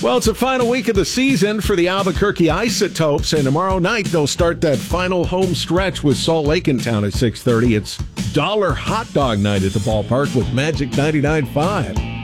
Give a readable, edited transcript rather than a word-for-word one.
Well, it's the final week of the season for the Albuquerque Isotopes, and tomorrow night they'll start that final home stretch with Salt Lake in town at 6:30. It's Dollar Hot Dog Night at the ballpark with Magic 99.5.